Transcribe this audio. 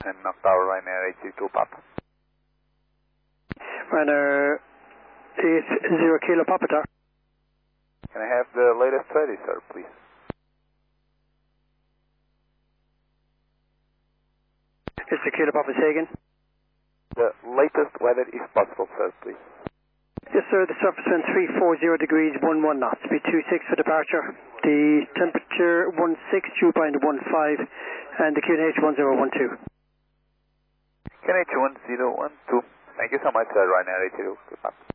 And knock tower Ryanair 832 Papa. Ryanair 80 Kilo Papa Tower. Can I have the latest ready, sir, please? It's the Kilo Papa Sagan. The latest weather, if possible, sir, please. Yes, sir. The surface wind 340 degrees, 11 knots. Speed 26 for departure. The temperature 16, dew point 15, and the QNH 1012. QNH 1012. Thank you so much, sir. Ryanair 832. Goodbye.